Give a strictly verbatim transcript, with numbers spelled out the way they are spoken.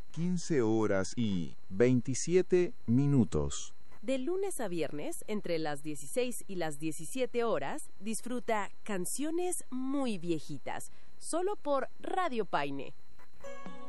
quince horas y veintisiete minutos. De lunes a viernes, entre las dieciséis y las diecisiete horas, disfruta Canciones Muy Viejitas, solo por Radio Paine.